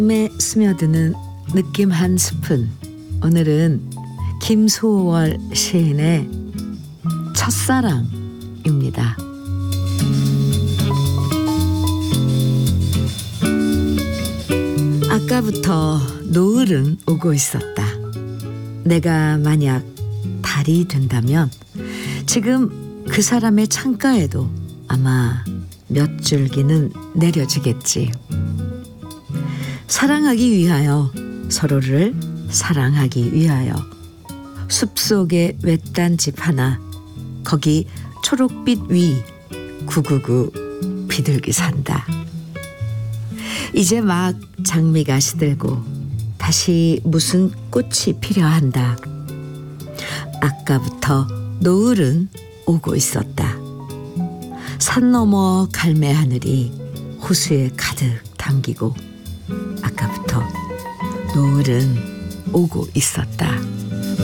에 스며드는 느낌 한 스푼. 오늘은 김소월 시인의 첫사랑입니다. 아까부터 노을은 오고 있었다. 내가 만약 달이 된다면 지금 그 사람의 창가에도 아마 몇 줄기는 내려지겠지. 사랑하기 위하여, 서로를 사랑하기 위하여 숲속의 외딴 집 하나, 거기 초록빛 위 999 비둘기 산다. 이제 막 장미가 시들고 다시 무슨 꽃이 필요한다. 아까부터 노을은 오고 있었다. 산 너머 갈매 하늘이 호수에 가득 담기고 아까부터 노을은 오고 있었다.